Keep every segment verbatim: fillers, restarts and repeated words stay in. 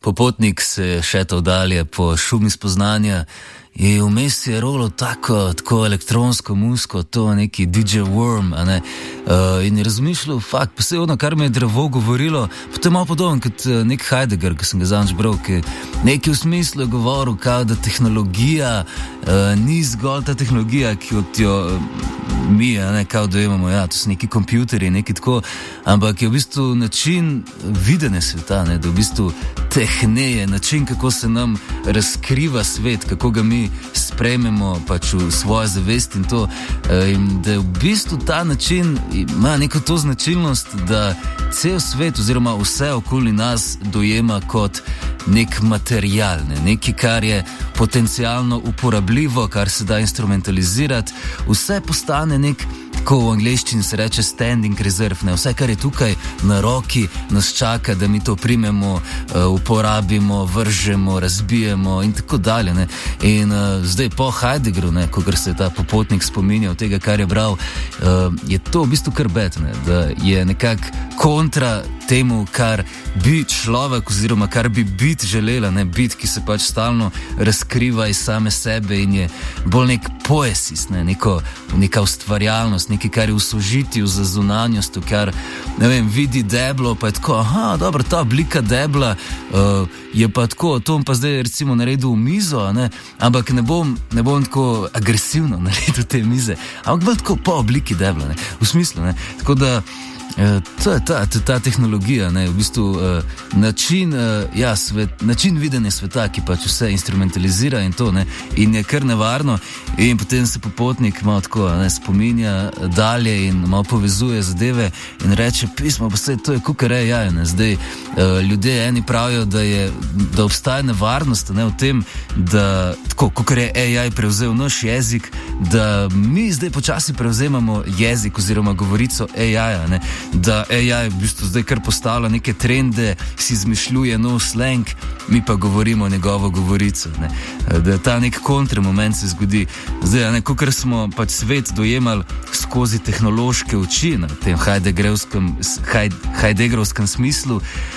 Popotnik se je šetal dalje po šumi spoznanja in vmes je rolo tako, tako elektronsko musko, to neki D J Worm, a ne, uh, in je razmišljal, fakt, pa se je ono, kar me je drevo govorilo, pa to je malo podobno kot uh, nek Heidegger, ki sem ga zanj bral, ki nekaj v smislu je govoril, kao, da tehnologija uh, ni zgolj ta tehnologija, ki od jo uh, mi, a ne, kao, da imamo, ja, to so neki kompjuterji, neki tako, ampak je v bistvu način videnja sveta, ne, da v bistvu tehneje, način, kako se nam razkriva svet, kako ga mi sprejmemo pač v svojo zavest in to, in da v bistvu ta način ima neko to značilnost, da cel svet oziroma vse okoli nas dojema kot nek material, ne? Nekaj, kar je potencialno uporabljivo, kar se da instrumentalizirati, vse postane nek, ko v angleščini se reče standing reserve, ne? Vse, kar je tukaj na roki, nas čaka, da mi to primemo, uh, uporabimo, vržemo, razbijemo in tako dalje, ne? In uh, zdaj po Heideggeru, ne, ko se je ta popotnik spominjal tega, kar je bral, uh, je to v bistvu kar bed, ne? Da je nekako kontra temu, kar bi človek oziroma kar bi bit želela, ne, bit, ki se pač stalno razkriva iz same sebe in je bolj nek poesis, ne, neko, neka ustvarjalnost, nekaj, kar je v sožitju za zunanjostjo, kar, ne vem, vidi deblo, pa je tako, aha, dobro, ta oblika debla uh, je pa tako, to bom pa zdaj recimo naredil v mizo, ne, ampak ne bom, ne bom tako agresivno naredil te mize, ampak bolj tako po obliki debla, ne, v smislu, ne, tako da E, to je ta, ta, ta tehnologija, ne, v bistvu e, način, e, ja, svet, način videnja sveta, ki pač vse instrumentalizira in to, ne, in je kar nevarno in potem se popotnik malo tako, ne, spominja dalje in malo povezuje zadeve in reče, pismo, pa vse to je kukar A I, ne, zdaj e, ljudje eni pravijo, da je, da obstaja nevarnost, ne, v tem, da tako, kukar je A I prevzel naš jezik, da mi zdaj počasi prevzemamo jezik oziroma govorico A I-a, ne, da A I v bistvu zdaj kar postavlja neke trende, si izmišljuje nov slang, mi pa govorimo njegovo govorico, ne. Da ta nek kontramoment se zgodi. Zdaj, ne, kakor smo pač svet dojemali skozi tehnološke oči na tem Heideggerovskem, Heideggerovskem smislu,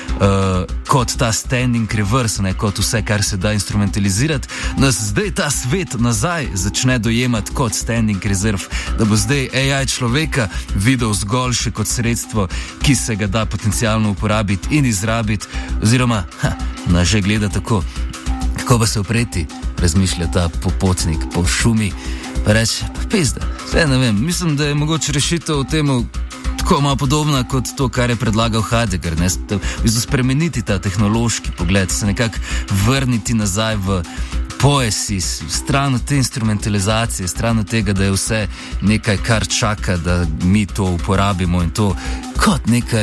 uh, kot ta standing reverse, ne, kot vse, kar se da instrumentalizirati, nas zdaj ta svet nazaj začne dojemati kot standing reserve, da bo zdaj A I človeka videl zgolj še kot sredstvo, ki se ga da potencialno uporabiti in izrabiti, oziroma, ha, nas že gleda tako, kako pa se upreti, razmišlja ta popotnik po šumi, pa reče, pa pizda, vse ne vem, mislim, da je mogoče rešitev v temu tako malo podobna kot to, kar je predlagal Heidegger, ne, v bistvu spremeniti ta tehnološki pogled, se nekako vrniti nazaj v poesis, stran od te instrumentalizacije, stran od tega, da je vse nekaj, kar čaka, da mi to uporabimo in to kot nekaj